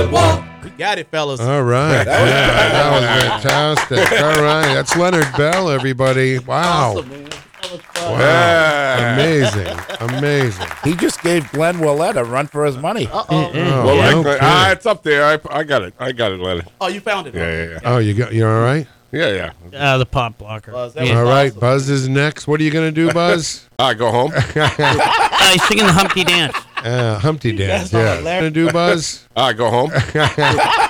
walk. We got it, fellas. All right. That was fantastic. All right. That's Leonard Bell, everybody. Wow. Awesome, man. That was fun. Wow. Yeah. Amazing. He just gave Glenn Willett a run for his money. Oh, Well, okay. it's up there. I got it. I got it, Leonard. Oh, you found it. Yeah. Oh, you all right? Yeah. The pop blocker. Buzz, that was All right. awesome. Buzz is next. What are you going to do, Buzz? I go home. He's singing the Humpty Dance. Humpty Dance. That's Yeah. hilarious. Going to do, Buzz? I go home.